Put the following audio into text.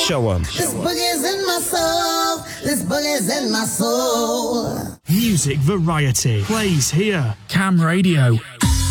Show 'em. This boogie's in my soul. This boogie's in my soul. Music variety plays here. Cam Radio.